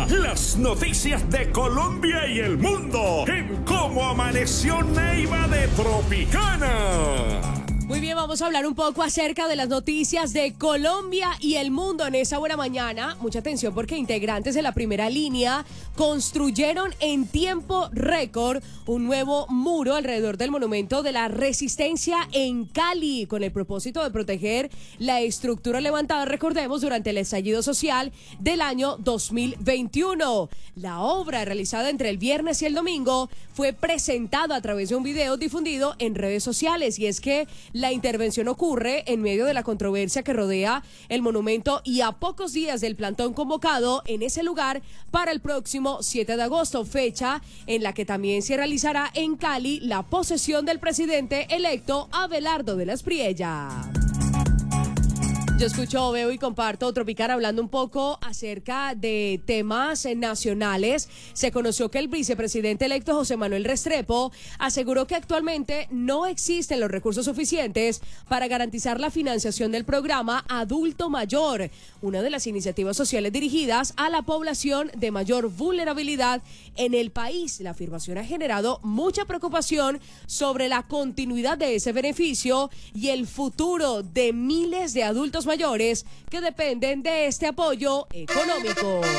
las noticias de Colombia y el mundo en Cómo Amaneció Neiva de Tropicana. Muy bien, vamos a hablar un poco acerca de las noticias de Colombia y el mundo en esa buena mañana. Mucha atención porque integrantes de la primera línea construyeron en tiempo récord un nuevo muro alrededor del Monumento de la Resistencia en Cali, con el propósito de proteger la estructura levantada, recordemos, durante el estallido social del año 2021. La obra, realizada entre el viernes y el domingo, fue presentada a través de un video difundido en redes sociales, y es que la intervención ocurre en medio de la controversia que rodea el monumento y a pocos días del plantón convocado en ese lugar para el próximo 7 de agosto, fecha en la que también se realizará en Cali la posesión del presidente electo Abelardo de la Espriella. Yo escucho, veo y comparto Tropicana hablando un poco acerca de temas nacionales. Se conoció que el vicepresidente electo José Manuel Restrepo aseguró que actualmente no existen los recursos suficientes para garantizar la financiación del programa Adulto Mayor, una de las iniciativas sociales dirigidas a la población de mayor vulnerabilidad en el país. La afirmación ha generado mucha preocupación sobre la continuidad de ese beneficio y el futuro de miles de adultos mayores que dependen de este apoyo económico.